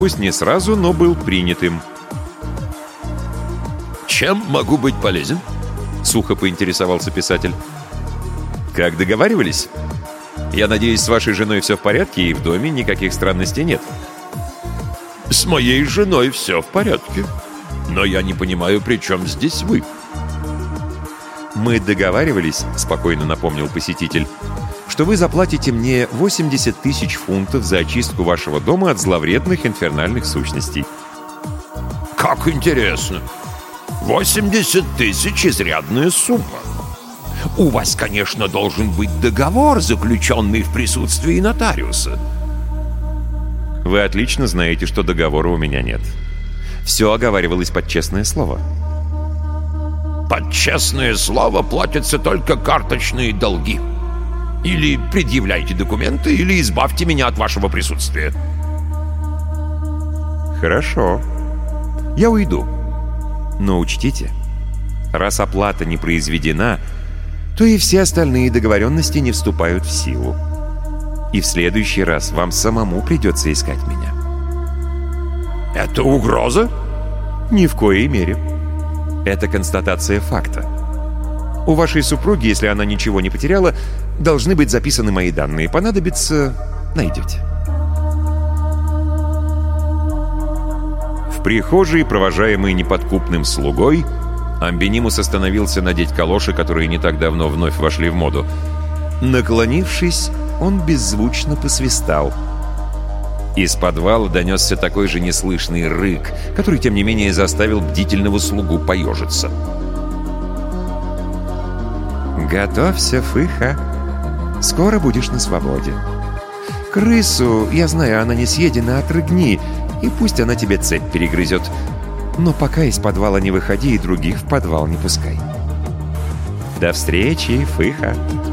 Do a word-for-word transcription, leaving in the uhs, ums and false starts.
Пусть не сразу, но был принятым. «Чем могу быть полезен?» — сухо поинтересовался писатель. «Как договаривались? Я надеюсь, с вашей женой все в порядке, и в доме никаких странностей нет?» «С моей женой все в порядке. Но я не понимаю, при чем здесь вы?» «Мы договаривались, — спокойно напомнил посетитель, — что вы заплатите мне восемьдесят тысяч фунтов за очистку вашего дома от зловредных инфернальных сущностей». «Как интересно! восемьдесят тысяч — изрядная сумма. У вас, конечно, должен быть договор, заключенный в присутствии нотариуса». «Вы отлично знаете, что договора у меня нет. Все оговаривалось под честное слово». «Под честное слово платятся только карточные долги. Или предъявляйте документы, или избавьте меня от вашего присутствия». «Хорошо. Я уйду. Но учтите, раз оплата не произведена, то и все остальные договоренности не вступают в силу. И в следующий раз вам самому придется искать меня». «Это угроза?» «Ни в коей мере. Это констатация факта. У вашей супруги, если она ничего не потеряла, должны быть записаны мои данные. Понадобится — найдете». В прихожей, провожаемый неподкупным слугой, Амбенимус остановился надеть калоши, которые не так давно вновь вошли в моду. Наклонившись, он беззвучно посвистал. Из подвала донесся такой же неслышный рык, который, тем не менее, заставил бдительного слугу поежиться. «Готовься, Фыха. Скоро будешь на свободе. Крысу, я знаю, она не съедена, отрыгни, и пусть она тебе цепь перегрызет. Но пока из подвала не выходи и других в подвал не пускай. До встречи, Фыха!»